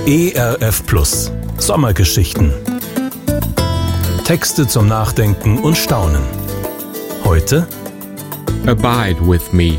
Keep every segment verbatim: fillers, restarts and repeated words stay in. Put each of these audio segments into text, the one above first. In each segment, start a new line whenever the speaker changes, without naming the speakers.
E R F Plus. Sommergeschichten. Texte zum Nachdenken und Staunen. Heute
Abide with me.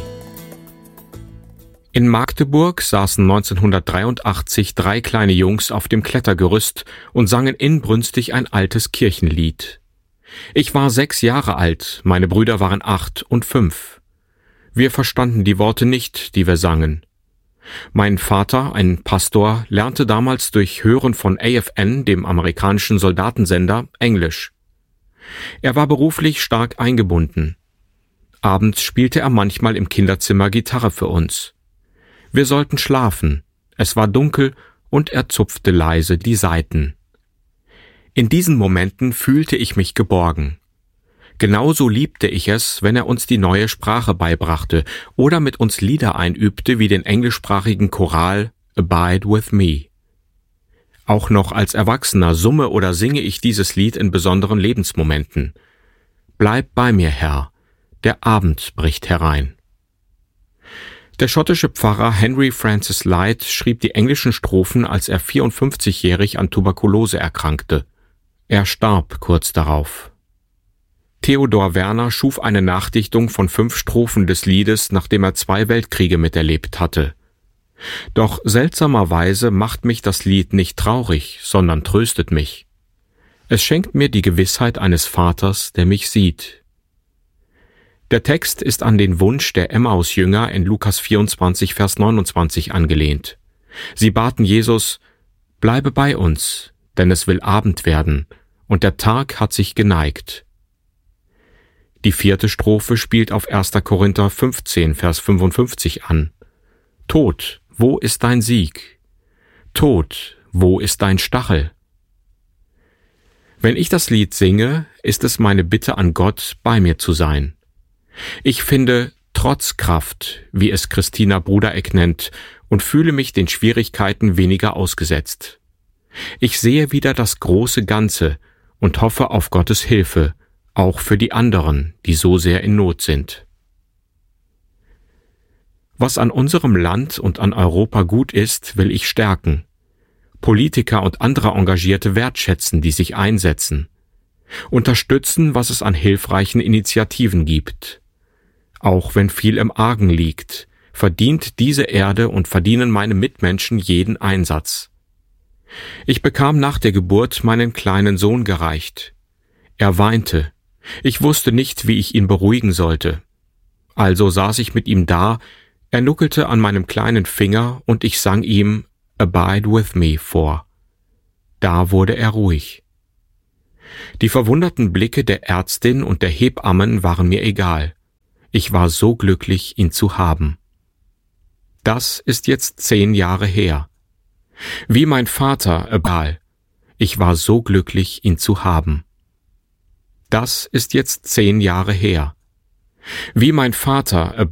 In Magdeburg saßen neunzehnhundertdreiundachtzig drei kleine Jungs auf dem Klettergerüst und sangen inbrünstig ein altes Kirchenlied. Ich war sechs Jahre alt, meine Brüder waren acht und fünf. Wir verstanden die Worte nicht, die wir sangen. Mein Vater, ein Pastor, lernte damals durch Hören von A F N, dem amerikanischen Soldatensender, Englisch. Er war beruflich stark eingebunden. Abends spielte er manchmal im Kinderzimmer Gitarre für uns. Wir sollten schlafen, es war dunkel und er zupfte leise die Saiten. In diesen Momenten fühlte ich mich geborgen. Genauso liebte ich es, wenn er uns die neue Sprache beibrachte oder mit uns Lieder einübte wie den englischsprachigen Choral Abide with me. Auch noch als Erwachsener summe oder singe ich dieses Lied in besonderen Lebensmomenten. Bleib bei mir, Herr, der Abend bricht herein. Der schottische Pfarrer Henry Francis Lyte schrieb die englischen Strophen, als er vierundfünfzigjährig an Tuberkulose erkrankte. Er starb kurz darauf. Theodor Werner schuf eine Nachdichtung von fünf Strophen des Liedes, nachdem er zwei Weltkriege miterlebt hatte. Doch seltsamerweise macht mich das Lied nicht traurig, sondern tröstet mich. Es schenkt mir die Gewissheit eines Vaters, der mich sieht. Der Text ist an den Wunsch der Emmaus-Jünger in Lukas vierundzwanzig, Vers neunundzwanzig angelehnt. Sie baten Jesus: Bleibe bei uns, denn es will Abend werden, und der Tag hat sich geneigt. Die vierte Strophe spielt auf erster Korinther fünfzehn, Vers fünfundfünfzig an. Tod, wo ist dein Sieg? Tod, wo ist dein Stachel? Wenn ich das Lied singe, ist es meine Bitte an Gott, bei mir zu sein. Ich finde Trotzkraft, wie es Christina Brudereck nennt, und fühle mich den Schwierigkeiten weniger ausgesetzt. Ich sehe wieder das große Ganze und hoffe auf Gottes Hilfe, auch für die anderen, die so sehr in Not sind. Was an unserem Land und an Europa gut ist, will ich stärken. Politiker und andere Engagierte wertschätzen, die sich einsetzen. Unterstützen, was es an hilfreichen Initiativen gibt. Auch wenn viel im Argen liegt, verdient diese Erde und verdienen meine Mitmenschen jeden Einsatz. Ich bekam nach der Geburt meinen kleinen Sohn gereicht. Er weinte. Ich wusste nicht, wie ich ihn beruhigen sollte. Also saß ich mit ihm da, er nuckelte an meinem kleinen Finger und ich sang ihm Abide with me vor. Da wurde er ruhig. Die verwunderten Blicke der Ärztin und der Hebammen waren mir egal. Ich war so glücklich, ihn zu haben. Das ist jetzt zehn Jahre her. Wie mein Vater, Abal. Ich war so glücklich, ihn zu haben. Das ist jetzt zehn Jahre her. Wie mein Vater,